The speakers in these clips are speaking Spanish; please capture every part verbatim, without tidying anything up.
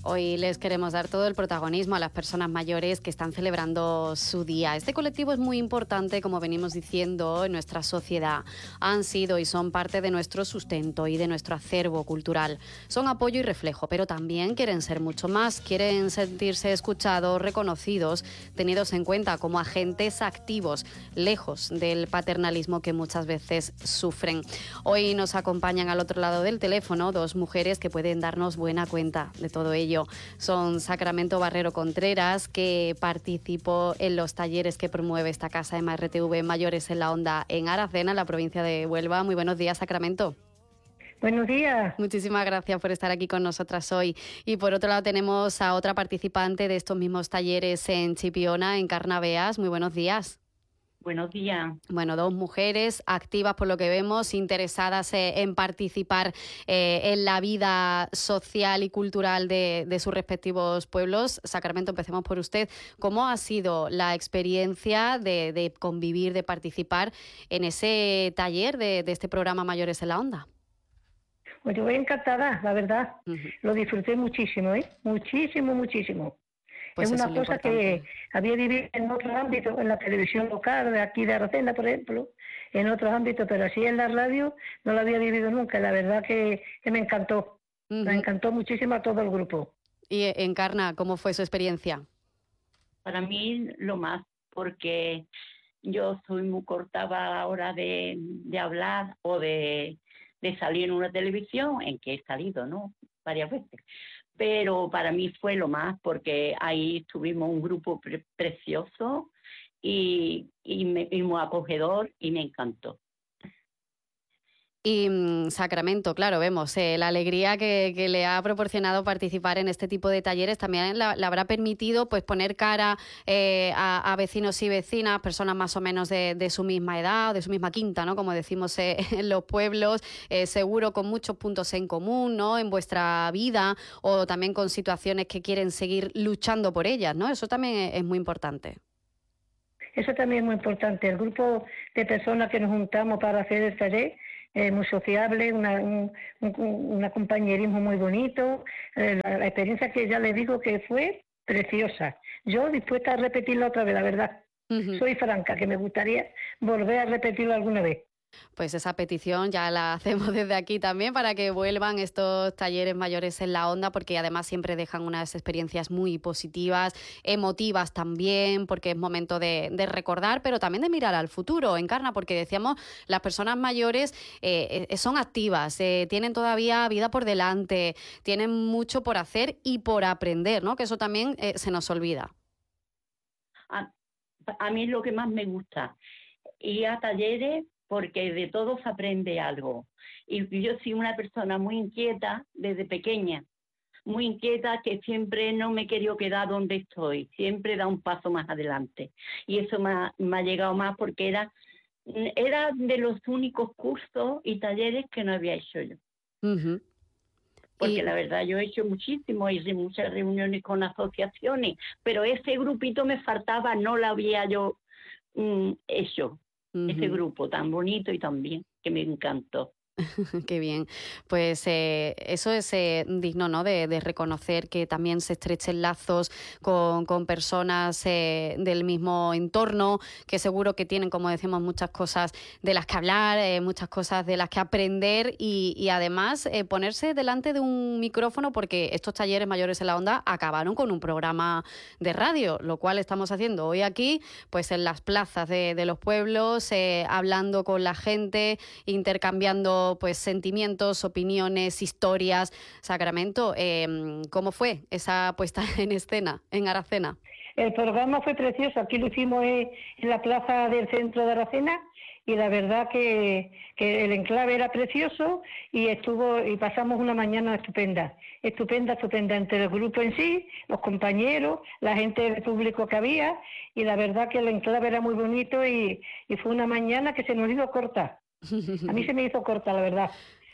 Hoy les queremos dar todo el protagonismo a las personas mayores que están celebrando su día. Este colectivo es muy importante, como venimos diciendo, en nuestra sociedad. Han sido y son parte de nuestro sustento y de nuestro acervo cultural. Son apoyo y reflejo, pero también quieren ser mucho más. Quieren sentirse escuchados, reconocidos, tenidos en cuenta como agentes activos, lejos del paternalismo que muchas veces sufren. Hoy nos acompañan al otro lado del teléfono dos mujeres que pueden darnos buena cuenta de todo ello. Son Sacramento Barrero Contreras, que participó en los talleres que promueve esta casa M R T V Mayores en la Onda en Aracena, en la provincia de Huelva. Muy buenos días, Sacramento. Buenos días. Muchísimas gracias por estar aquí con nosotras hoy. Y por otro lado tenemos a otra participante de estos mismos talleres en Chipiona, en Carnaveas. Muy buenos días. Buenos días. Bueno, dos mujeres activas por lo que vemos, interesadas eh, en participar eh, en la vida social y cultural de, de sus respectivos pueblos. Sacramento, empecemos por usted. ¿Cómo ha sido la experiencia de, de convivir, de participar en ese taller de, de este programa Mayores en la Onda? Pues yo voy encantada, la verdad. Uh-huh. Lo disfruté muchísimo, ¿eh? Muchísimo, muchísimo. Pues es una es cosa que había vivido en otros ámbitos, en la televisión local, de aquí de Aracena, por ejemplo, en otros ámbitos, pero así en la radio no lo había vivido nunca. La verdad que, que me encantó. Uh-huh. Me encantó muchísimo a todo el grupo. Y Encarna, ¿cómo fue su experiencia? Para mí lo más, porque yo soy muy corta a la hora de, de hablar o de, de salir en una televisión, en que he salido, ¿no? Varias veces. Pero para mí fue lo más, porque ahí tuvimos un grupo pre- precioso y, y, me, y muy acogedor, y me encantó. Y mmm, Sacramento, claro, vemos eh, la alegría que, que le ha proporcionado participar en este tipo de talleres. También la, le habrá permitido pues poner cara eh, a, a vecinos y vecinas, personas más o menos de, de su misma edad, de su misma quinta, ¿no? Como decimos eh, en los pueblos, eh, seguro con muchos puntos en común, ¿no? En vuestra vida, o también con situaciones que quieren seguir luchando por ellas, ¿no? Eso también es, es muy importante. Eso también es muy importante. El grupo de personas que nos juntamos para hacer el taller, Eh, muy sociable, una, un, un, un compañerismo muy bonito, eh, la, la experiencia que ya les digo que fue preciosa. Yo dispuesta a repetirlo otra vez, la verdad. Uh-huh. Soy franca, que me gustaría volver a repetirlo alguna vez. Pues esa petición ya la hacemos desde aquí también para que vuelvan estos talleres mayores en la Onda, porque además siempre dejan unas experiencias muy positivas, emotivas también, porque es momento de, de recordar, pero también de mirar al futuro, Encarna, porque decíamos, las personas mayores eh, son activas, eh, tienen todavía vida por delante, tienen mucho por hacer y por aprender, ¿no? Que eso también eh, se nos olvida. A, a mí lo que más me gusta, ir a talleres, porque de todo se aprende algo. Y yo soy una persona muy inquieta desde pequeña, muy inquieta, que siempre no me he querido quedar donde estoy, siempre da un paso más adelante. Y eso me ha, me ha llegado más porque era, era de los únicos cursos y talleres que no había hecho yo. Uh-huh. Porque y... la verdad yo he hecho muchísimo, hice muchas reuniones con asociaciones, pero ese grupito me faltaba, no lo había yo mm, hecho. Uh-huh. Ese grupo tan bonito y tan bien, que me encantó. Qué bien. Pues eh, eso es eh, digno, ¿no? De, de reconocer que también se estrechen lazos con, con personas eh, del mismo entorno, que seguro que tienen, como decimos, muchas cosas de las que hablar, eh, muchas cosas de las que aprender y, y además eh, ponerse delante de un micrófono, porque estos talleres mayores en la Onda acabaron con un programa de radio, lo cual estamos haciendo hoy aquí, pues en las plazas de, de los pueblos, eh, hablando con la gente, intercambiando pues sentimientos, opiniones, historias. Sacramento, eh, ¿cómo fue esa puesta en escena en Aracena? El programa fue precioso, aquí lo hicimos en la plaza del centro de Aracena y la verdad que, que el enclave era precioso y estuvo y pasamos una mañana estupenda, estupenda, estupenda entre el grupo en sí, los compañeros, la gente del público que había, y la verdad que el enclave era muy bonito y, y fue una mañana que se nos hizo corta. A mí se me hizo corta, la verdad.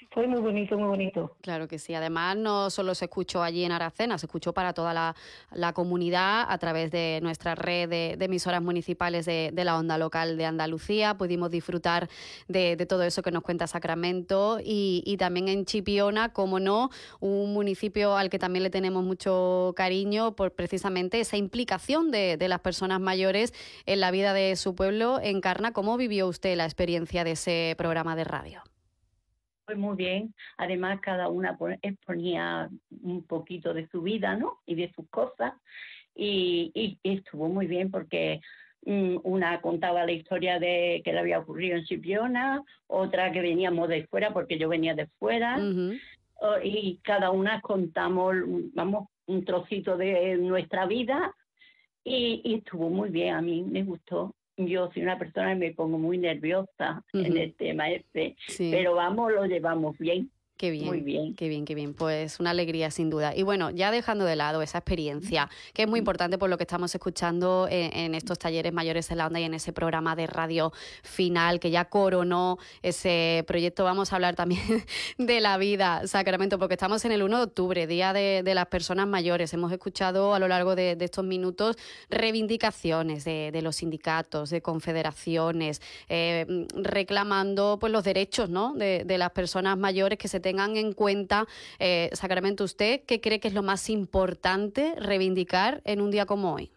fue muy bonito, muy bonito. Claro que sí. Además, no solo se escuchó allí en Aracena, se escuchó para toda la, la comunidad a través de nuestra red de, de emisoras municipales de, de la onda local de Andalucía. Pudimos disfrutar de, de todo eso que nos cuenta Sacramento y, y también en Chipiona, como no, un municipio al que también le tenemos mucho cariño por precisamente esa implicación de, de las personas mayores en la vida de su pueblo. Encarna, ¿cómo vivió usted la experiencia de ese programa de radio? Pues muy bien, además cada una exponía un poquito de su vida, ¿no? Y de sus cosas, y, y, y estuvo muy bien porque um, una contaba la historia de que le había ocurrido en Chipiona, otra que veníamos de fuera, porque yo venía de fuera, uh-huh. uh, y cada una contamos, vamos, un trocito de nuestra vida, y, y estuvo muy bien, a mí me gustó. Yo soy una persona que me pongo muy nerviosa uh-huh. en el tema este, sí. pero vamos, lo llevamos bien. Qué bien, muy bien. Qué bien, qué bien. Pues una alegría sin duda. Y bueno, ya dejando de lado esa experiencia, que es muy importante por lo que estamos escuchando en, en estos talleres mayores en la onda y en ese programa de radio final que ya coronó ese proyecto. Vamos a hablar también de la vida, Sacramento, porque estamos en el uno de octubre, Día de, de las Personas Mayores. Hemos escuchado a lo largo de, de estos minutos reivindicaciones de, de los sindicatos, de confederaciones, eh, reclamando pues los derechos, ¿no?, de, de las personas mayores que se tengan en cuenta. eh, Sacramento, ¿usted qué cree que es lo más importante reivindicar en un día como hoy?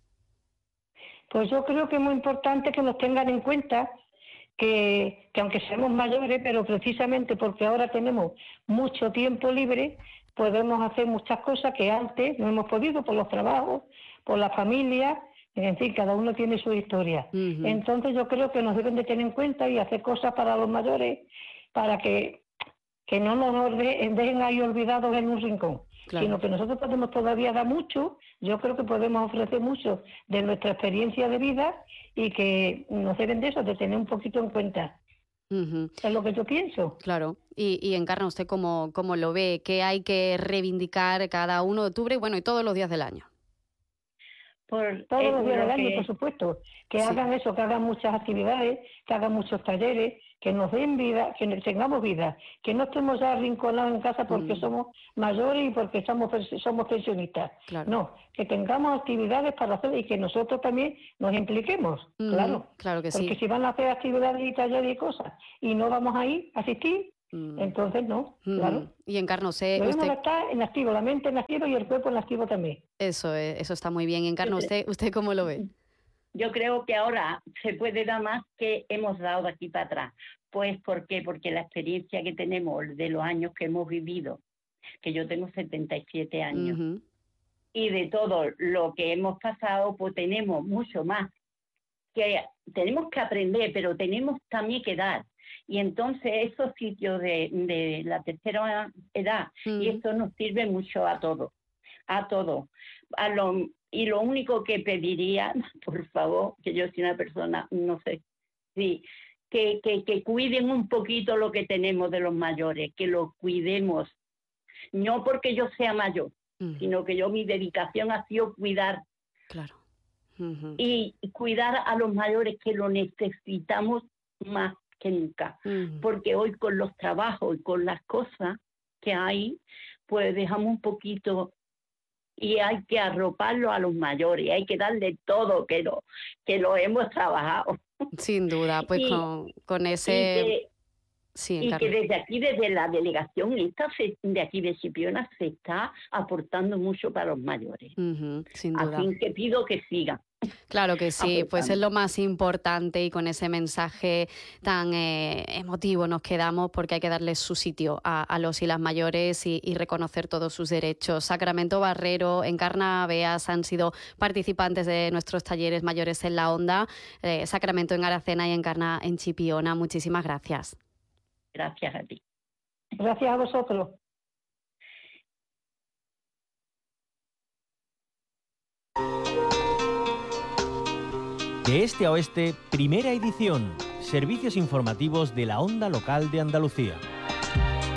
Pues yo creo que es muy importante que nos tengan en cuenta que, que aunque seamos mayores, pero precisamente porque ahora tenemos mucho tiempo libre, podemos hacer muchas cosas que antes no hemos podido por los trabajos, por la familia, en fin, cada uno tiene su historia. Uh-huh. Entonces yo creo que nos deben de tener en cuenta y hacer cosas para los mayores, para que que no nos dejen ahí olvidados en un rincón, claro. sino que nosotros podemos todavía dar mucho. Yo creo que podemos ofrecer mucho de nuestra experiencia de vida y que nos deben de eso, de tener un poquito en cuenta. Uh-huh. Es lo que yo pienso. Claro. Y, y Encarna, ¿usted cómo, cómo lo ve? ¿Qué hay que reivindicar cada uno de octubre, bueno, y todos los días del año? Por todos los días del año, que... por supuesto, que sí. hagan eso, que hagan muchas actividades, que hagan muchos talleres, que nos den vida, que tengamos vida, que no estemos ya arrinconados en casa porque mm. somos mayores y porque somos, somos pensionistas. Claro. No, que tengamos actividades para hacer y que nosotros también nos impliquemos, mm, claro. Claro que porque sí. si van a hacer actividades y talleres y cosas y no vamos a ir a asistir, mm. entonces no, mm. claro. Y Encarna, usted... Debemos usted... estar en activo, la mente en activo y el cuerpo en activo también. Eso, eso está muy bien. Encarna, ¿usted, usted cómo lo ve? Yo creo que ahora se puede dar más que hemos dado de aquí para atrás. Pues, ¿por qué? Porque la experiencia que tenemos de los años que hemos vivido, que yo tengo setenta y siete años, uh-huh. y de todo lo que hemos pasado, pues tenemos mucho más. Que tenemos que aprender, pero tenemos también que dar. Y entonces esos sitios de, de la tercera edad, uh-huh. y esto nos sirve mucho a todos, a todos. A lo, y lo único que pediría, por favor, que yo soy una persona, no sé, sí, que, que, que cuiden un poquito lo que tenemos de los mayores, que lo cuidemos. No porque yo sea mayor, uh-huh. sino que yo mi dedicación ha sido cuidar. Claro. Uh-huh. Y cuidar a los mayores, que lo necesitamos más que nunca. Uh-huh. Porque hoy con los trabajos y con las cosas que hay, pues dejamos un poquito... Y hay que arroparlo a los mayores, hay que darle todo, que lo, que lo hemos trabajado. Sin duda, pues y, con, con ese... Y, que, sí, y que desde aquí, desde la delegación esta de aquí de Chipiona, se está aportando mucho para los mayores. Uh-huh, sin duda. Así que pido que sigan. Claro que sí, pues es lo más importante y con ese mensaje tan eh, emotivo nos quedamos porque hay que darles su sitio a, a los y las mayores y, y reconocer todos sus derechos. Sacramento Barrero, Encarna Beas han sido participantes de nuestros talleres mayores en la onda, eh, Sacramento en Aracena y Encarna en Chipiona. Muchísimas gracias. Gracias a ti. Gracias a vosotros. De este a oeste, primera edición. Servicios informativos de la onda local de Andalucía.